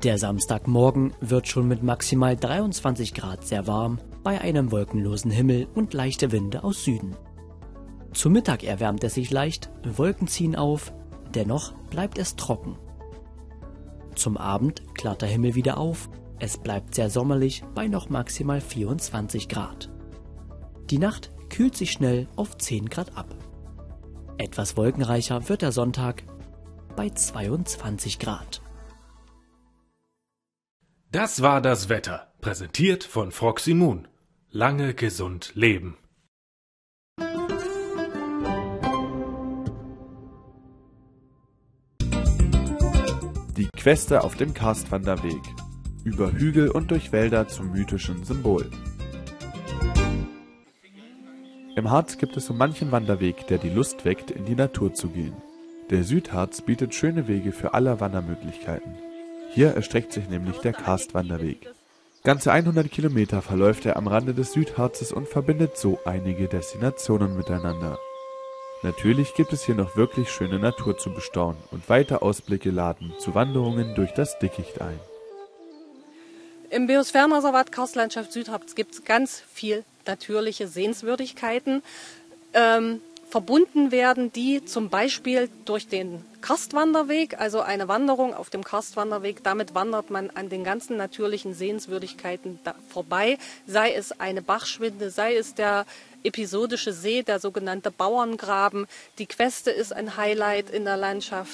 Der Samstagmorgen wird schon mit maximal 23 Grad sehr warm, bei einem wolkenlosen Himmel und leichte Winde aus Süden. Zu Mittag erwärmt es sich leicht, Wolken ziehen auf, dennoch bleibt es trocken. Zum Abend klart der Himmel wieder auf, es bleibt sehr sommerlich bei noch maximal 24 Grad. Die Nacht kühlt sich schnell auf 10 Grad ab. Etwas wolkenreicher wird der Sonntag bei 22 Grad. Das war das Wetter, präsentiert von Froxy Moon. Lange gesund leben. Die Queste auf dem Karstwanderweg. Über Hügel und durch Wälder zum mythischen Symbol. Im Harz gibt es so manchen Wanderweg, der die Lust weckt, in die Natur zu gehen. Der Südharz bietet schöne Wege für alle Wandermöglichkeiten. Hier erstreckt sich nämlich der Karstwanderweg. Ganze 100 Kilometer verläuft er am Rande des Südharzes und verbindet so einige Destinationen miteinander. Natürlich gibt es hier noch wirklich schöne Natur zu bestaunen und weite Ausblicke laden zu Wanderungen durch das Dickicht ein. Im Biosphärenreservat Karstlandschaft Südharz gibt es ganz viel natürliche Sehenswürdigkeiten. Verbunden werden die zum Beispiel durch den Karstwanderweg, also eine Wanderung auf dem Karstwanderweg. Damit wandert man an den ganzen natürlichen Sehenswürdigkeiten vorbei, sei es eine Bachschwinde, sei es der episodische See, der sogenannte Bauerngraben. Die Queste ist ein Highlight in der Landschaft.